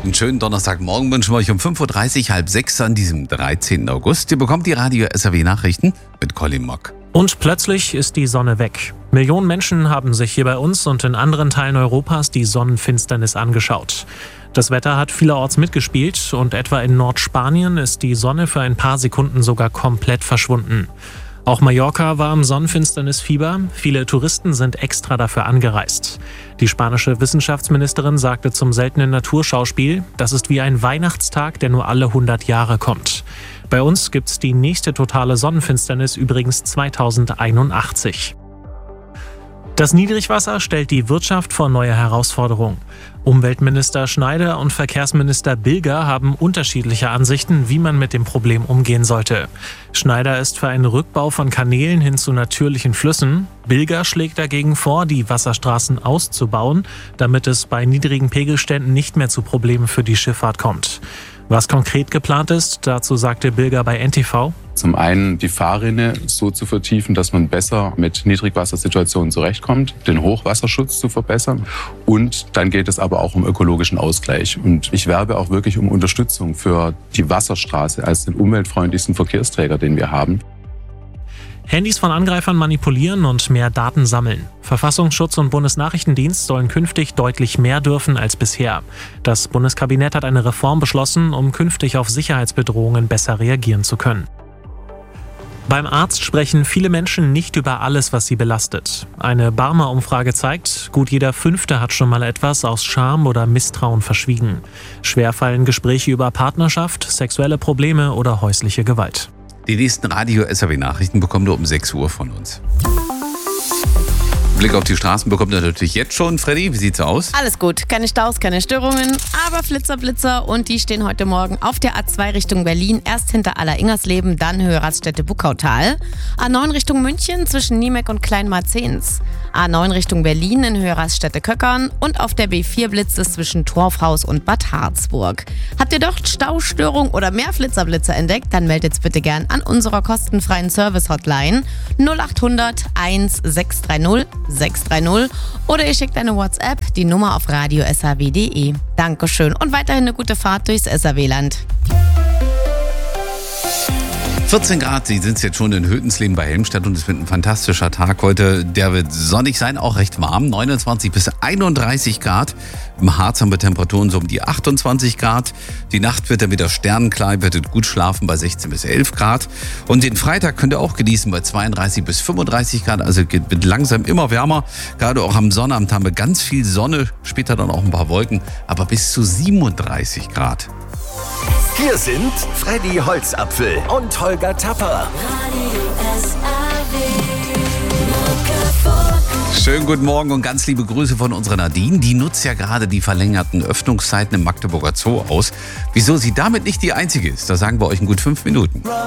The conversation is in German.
Einen schönen Donnerstagmorgen wünschen wir euch um 5.30 Uhr, halb 6 an diesem 13. August. Ihr bekommt die Radio SAW Nachrichten mit Colin Mock. Und plötzlich ist die Sonne weg. Millionen Menschen haben sich hier bei uns und in anderen Teilen Europas die Sonnenfinsternis angeschaut. Das Wetter hat vielerorts mitgespielt und etwa in Nordspanien ist die Sonne für ein paar Sekunden sogar komplett verschwunden. Auch Mallorca war im Sonnenfinsternisfieber. Viele Touristen sind extra dafür angereist. Die spanische Wissenschaftsministerin sagte zum seltenen Naturschauspiel, das ist wie ein Weihnachtstag, der nur alle 100 Jahre kommt. Bei uns gibt's die nächste totale Sonnenfinsternis übrigens 2081. Das Niedrigwasser stellt die Wirtschaft vor neue Herausforderungen. Umweltminister Schneider und Verkehrsminister Bilger haben unterschiedliche Ansichten, wie man mit dem Problem umgehen sollte. Schneider ist für einen Rückbau von Kanälen hin zu natürlichen Flüssen. Bilger schlägt dagegen vor, die Wasserstraßen auszubauen, damit es bei niedrigen Pegelständen nicht mehr zu Problemen für die Schifffahrt kommt. Was konkret geplant ist, dazu sagte Bilger bei NTV: Zum einen die Fahrrinne so zu vertiefen, dass man besser mit Niedrigwassersituationen zurechtkommt, den Hochwasserschutz zu verbessern, und dann geht es aber auch um ökologischen Ausgleich. Und ich werbe auch wirklich um Unterstützung für die Wasserstraße als den umweltfreundlichsten Verkehrsträger, den wir haben. Handys von Angreifern manipulieren und mehr Daten sammeln. Verfassungsschutz und Bundesnachrichtendienst sollen künftig deutlich mehr dürfen als bisher. Das Bundeskabinett hat eine Reform beschlossen, um künftig auf Sicherheitsbedrohungen besser reagieren zu können. Beim Arzt sprechen viele Menschen nicht über alles, was sie belastet. Eine Barmer-Umfrage zeigt, gut jeder Fünfte hat schon mal etwas aus Scham oder Misstrauen verschwiegen. Schwer fallen Gespräche über Partnerschaft, sexuelle Probleme oder häusliche Gewalt. Die nächsten Radio SAW Nachrichten bekommt ihr um 6 Uhr von uns. Blick auf die Straßen bekommt ihr natürlich jetzt schon. Freddy, wie sieht's aus? Alles gut, keine Staus, keine Störungen, aber Blitzer und die stehen heute Morgen auf der A2 Richtung Berlin, erst hinter Aller-Ingersleben, dann Höhe Raststätte-Buckautal. A9 Richtung München zwischen Niemek und Kleinmarzens. A9 Richtung Berlin in Höhe Raststätte-Köckern und auf der B4 blitzt es zwischen Torfhaus und Bad Harzburg. Habt ihr dort Staustörung oder mehr Blitzer entdeckt, dann meldet's bitte gern an unserer kostenfreien Service-Hotline 0800 1630 630 oder ihr schickt eine WhatsApp, die Nummer auf radiosaw.de. Dankeschön und weiterhin eine gute Fahrt durchs SAW-Land. 14 Grad, Sie sind jetzt schon in Hötensleben bei Helmstedt und es wird ein fantastischer Tag heute. Der wird sonnig sein, auch recht warm, 29 bis 31 Grad. Im Harz haben wir Temperaturen so um die 28 Grad. Die Nacht wird dann wieder sternenklar, ihr werdet gut schlafen bei 16 bis 11 Grad. Und den Freitag könnt ihr auch genießen bei 32 bis 35 Grad, also wird langsam immer wärmer. Gerade auch am Sonnabend haben wir ganz viel Sonne, später dann auch ein paar Wolken, aber bis zu 37 Grad. Hier sind Freddy Holzapfel und Holger Tapper. Schönen guten Morgen und ganz liebe Grüße von unserer Nadine. Die nutzt ja gerade die verlängerten Öffnungszeiten im Magdeburger Zoo aus. Wieso sie damit nicht die Einzige ist, da sagen wir euch in gut 5 Minuten.